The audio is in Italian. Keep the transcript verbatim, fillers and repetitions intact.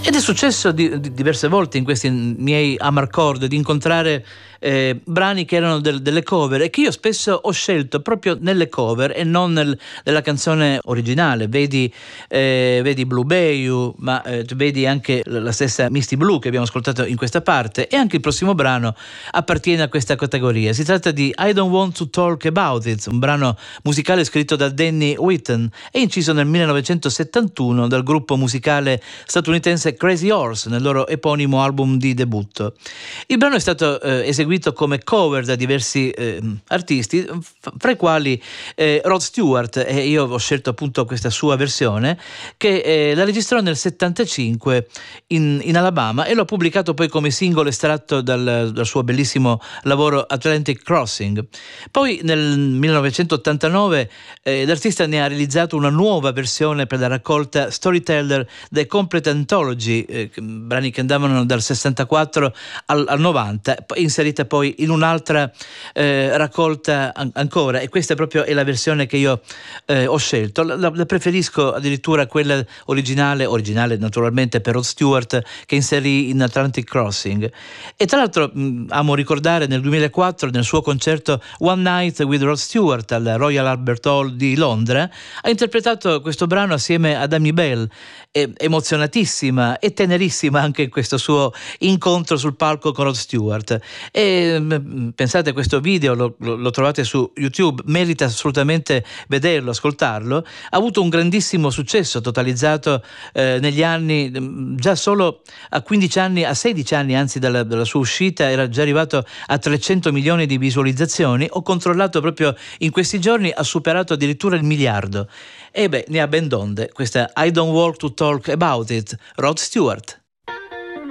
Ed è successo di, di diverse volte in questi miei Amarcord di incontrare eh, brani che erano del, delle cover e che io spesso ho scelto proprio nelle cover e non nel, nella canzone originale. Vedi, eh, vedi Blue Bayou, ma eh, vedi anche la stessa Misty Blue che abbiamo ascoltato in questa parte, e anche il prossimo brano appartiene a questa categoria. Si tratta di I Don't Want to Talk About It, un brano musicale scritto da Danny Whitten e inciso nel millenovecentosettantuno dal gruppo musicale statunitense Crazy Horse nel loro eponimo album di debutto. Il brano è stato eh, eseguito come cover da diversi eh, artisti, fra i quali eh, Rod Stewart, e io ho scelto appunto questa sua versione che eh, la registrò nel settantacinque in, in Alabama e l'ho pubblicato poi come singolo estratto dal, dal suo bellissimo lavoro Atlantic Crossing. Poi nel millenovecentottantanove eh, l'artista ne ha realizzato una nuova versione per la raccolta Storyteller The Complete Anthology, Eh, brani che andavano dal sessantaquattro al, al novanta, inserita poi in un'altra eh, raccolta an- ancora, e questa proprio è la versione che io eh, ho scelto. La, la preferisco addirittura quella originale, originale naturalmente per Rod Stewart, che inserì in Atlantic Crossing. E tra l'altro mh, amo ricordare nel duemilaquattro, nel suo concerto One Night with Rod Stewart al Royal Albert Hall di Londra, ha interpretato questo brano assieme ad Amy Bell, eh, emozionatissima e tenerissima anche questo suo incontro sul palco con Rod Stewart. E mh, pensate, questo video lo, lo, lo trovate su YouTube, merita assolutamente vederlo, ascoltarlo. Ha avuto un grandissimo successo, totalizzato eh, negli anni, mh, già solo a quindici anni, a sedici anni anzi dalla, dalla sua uscita, era già arrivato a trecento milioni di visualizzazioni. Ho controllato proprio in questi giorni, ha superato addirittura il miliardo. E beh, ne ha ben donde questa I Don't Want to Talk About It, Rod Stewart.